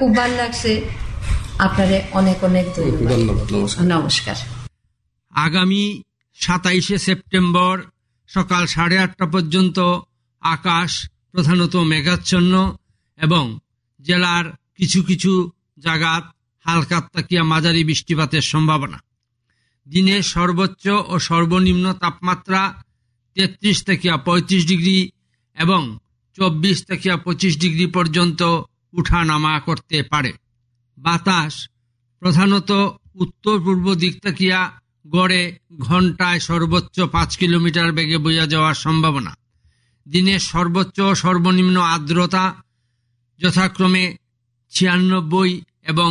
খুব ভালো লাগছে। আপনারে অনেক অনেক ধন্যবাদ। নমস্কার। আগামী 27শে সেপ্টেম্বর সকাল 8:30 পর্যন্ত আকাশ প্রধানত মেঘাচ্ছন্ন এবং জেলার কিছু কিছু জায়গাত হালকা তাকিয়া মাঝারি বৃষ্টিপাতের সম্ভাবনা। দিনের সর্বোচ্চ ও সর্বনিম্ন তাপমাত্রা 33 থেকে 35 ডিগ্রি এবং 24 থেকে 25 ডিগ্রি পর্যন্ত উঠানামা করতে পারে। বাতাস প্রধানত উত্তর পূর্ব দিক তাকিয়া গড়ে ঘন্টায় সর্বোচ্চ 5 কিলোমিটার বেগে বইয়া যাওয়ার সম্ভাবনা। দিনের সর্বোচ্চ ও সর্বনিম্ন আর্দ্রতা যথাক্রমে 96 এবং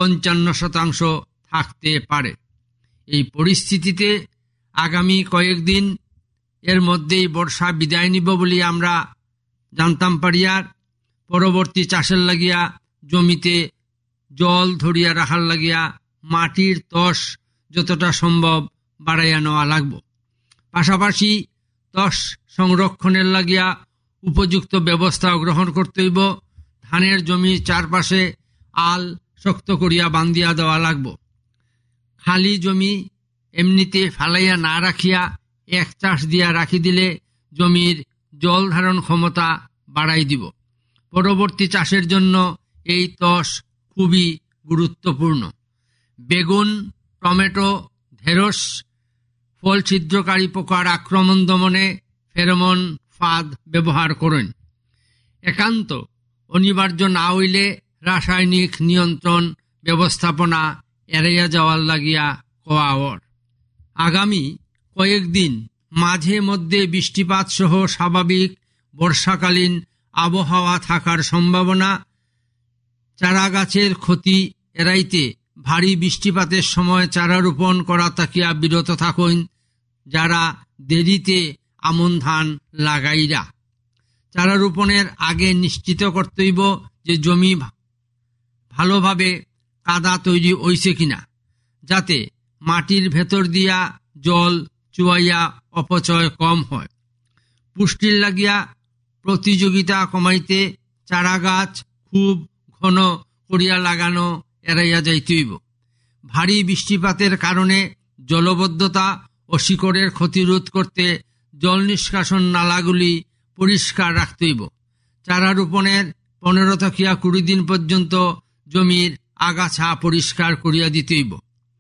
55% থাকতে পারে। এই পরিস্থিতিতে আগামী কয়েকদিন এর মধ্যেই বর্ষা বিদায় নিব বলে আমরা জানতাম পারিয়ার। পরবর্তী চাষের লাগিয়া জমিতে জল ধরিয়া রাখার লাগিয়া মাটির তস যতটা সম্ভব বাড়াইয়া নেওয়া লাগব। পাশাপাশি তস সংরক্ষণের লাগিয়া উপযুক্ত ব্যবস্থা গ্রহণ করতে হইব। ধানের জমির চারপাশে আল শক্ত করিয়া বান্ধিয়া দেওয়া লাগব। খালি জমি এমনিতে ফালাইয়া না রাখিয়া এক চাষ দিয়া রাখি দিলে জমির জল ধারণ ক্ষমতা বাড়াই দিব। পরবর্তী চাষের জন্য এই তস খুবই গুরুত্বপূর্ণ। বেগুন, টমেটো, ঢেঁড়স ফল ছিদ্রকারী পোকার আক্রমণ দমনে ফেরোমন ফাঁদ ব্যবহার করুন। একান্ত অনিবার্য না হইলে রাসায়নিক নিয়ন্ত্রণ ব্যবস্থাপনা এড়াইয়া যাওয়ার লাগিয়া কোয়াওয়ার। আগামী কয়েকদিন মাঝে মধ্যে বৃষ্টিপাত সহ স্বাভাবিক বর্ষাকালীন আবহাওয়া থাকার সম্ভাবনা। চারা গাছের ক্ষতি এড়াইতে ভারী বৃষ্টিপাতের সময় চারা রোপণ করা তাকিয়া বিরত থাকুন যারা দেরিতে আমন ধান লাগাইরা। চারা রোপণের আগে নিশ্চিত করতে হইব যে জমি ভালোভাবে কাদা তৈরি হইছে কিনা, যাতে মাটির ভেতর দিয়া জল চুয়াইয়া অপচয় কম হয়। পুষ্টির লাগিয়া প্রতিযোগিতা কমাইতে চারা গাছ খুব ঘন করিয়া লাগানো এড়াইয়া যাইতে হইব। ভারী বৃষ্টিপাতের কারণে জলবদ্ধতা ও শিকড়ের ক্ষতি রোধ করতে জল নিষ্কাশন নালাগুলি পরিষ্কার রাখতে হইব। চারা রোপণের 15 থেকে 20 দিন পর্যন্ত জমির আগাছা পরিষ্কার করিয়া দিতে হইব।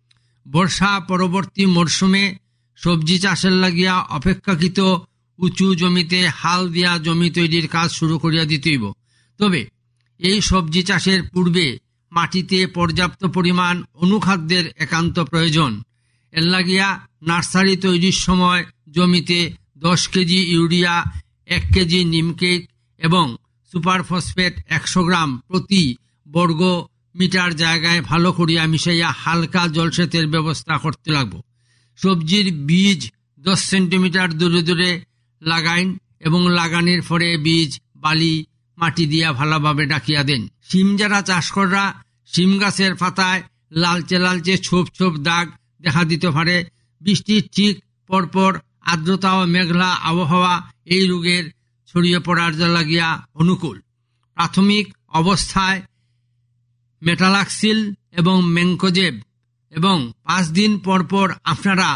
বর্ষা পরবর্তী মরশুমে সবজি চাষের লাগিয়া অপেক্ষাকৃত উঁচু জমিতে হাল দিয়া জমি তৈরির কাজ শুরু করিয়া দিতে হইব। তবে এই সবজি চাষের পূর্বে মাটিতে পর্যাপ্ত পরিমাণ অনুখাদ্যের একান্ত প্রয়োজন। এর লাগিয়া নার্সারি তৈরির সময় জমিতে 10 কেজি ইউরিয়া, 1 কেজি নিমকেক এবং সুপার ফসফেট 100 গ্রাম প্রতি বর্গ মিটার জায়গায় ভালো করিয়া মিশাইয়া হালকা জলসেচের ব্যবস্থা করতে লাগবে। সবজির বীজ 10 সেন্টিমিটার দূরে দূরে লাগাইন এবং লাগানোর পরে বীজ বালি মাটি দিয়া ভালোভাবে ডাকিয়া দেন। শিম যারা চাষ করা, শিম গাছের পাতায় লালচে লালচে ছোপ ছোপ দাগ দেখা দিতে পারে। বৃষ্টির ঠিক পরপর আর্দ্রতা ও মেঘলা আবহাওয়া এই রোগের ছড়িয়ে পড়ার লাগিয়া অনুকূল। প্রাথমিক অবস্থায় মেটালাক্সিল এবং ম্যানকোজেব এবং 5 দিন পরপর আপনারা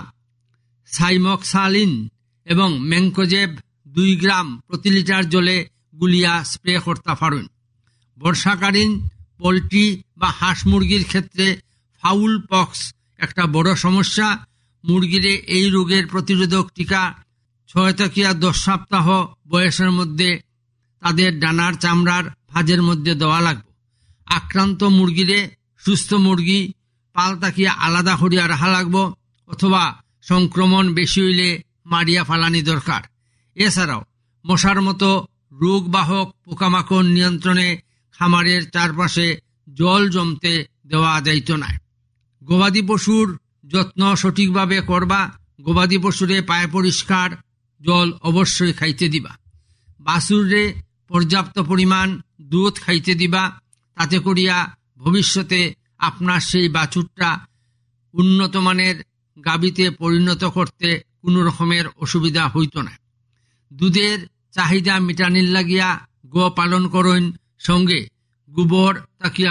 সাইমক্সালিন এবং ম্যানকোজেব 2 গ্রাম প্রতি লিটার জলে গুলিয়া স্প্রে করতে পারেন। বর্ষাকালীন পোলট্রি বা হাঁস মুরগির ক্ষেত্রে ফাউল পক্স একটা বড় সমস্যা। মুরগিরে এই রোগের প্রতিরোধক টিকা 6 থেকে 10 সপ্তাহ বয়সের মধ্যে তাদের ডানার চামড়ার ভাঁজের মধ্যে দেওয়া লাগবে। আক্রান্ত মুরগিরে সুস্থ মুরগি পাল তাকিয়া আলাদা করিয়া রাখা লাগবে অথবা সংক্রমণ বেশি হইলে মারিয়া ফালানি দরকার। এছাড়াও মশার মতো রোগবাহক পোকামাকড় নিয়ন্ত্রণে খামারের চারপাশে জল জমতে দেওয়া যাইত না। গবাদি পশুর যত্ন সঠিকভাবে করবা। গবাদি পশুরে পায়ে পরিষ্কার জল অবশ্যই খাইতে দিবা। বাছুরে পর্যাপ্ত পরিমাণ দুধ খাইতে দিবা, তাতে করিয়া ভবিষ্যতে আপনার সেই বাছুরটা উন্নত মানের গাভীতে পরিণত করতে কোনো রকমের অসুবিধা হইত না। দুধের চাহিদা মিটানির লাগিয়া গো পালন করুন, সঙ্গে গোবর তাকিয়া